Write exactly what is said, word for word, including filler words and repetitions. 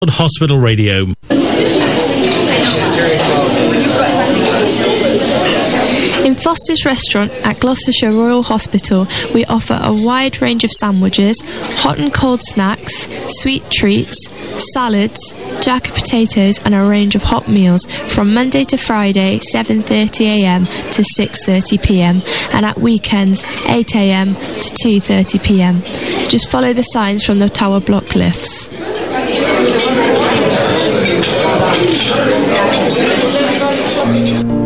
Hospital Radio. In Foster's Restaurant at Gloucestershire Royal Hospital, we offer a wide range of sandwiches, hot and cold snacks, sweet treats, salads, jacket potatoes and a range of hot meals from Monday to Friday, seven thirty a m to six thirty p m and at weekends, eight a m to two thirty p m. Just follow the signs from the tower block lifts. Thank you.